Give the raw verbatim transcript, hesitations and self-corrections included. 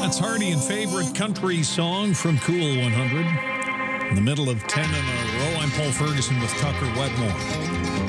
That's Hardy and favorite country song from Cool one hundred. In the middle of ten in a row, I'm Paul Ferguson with Tucker Wetmore.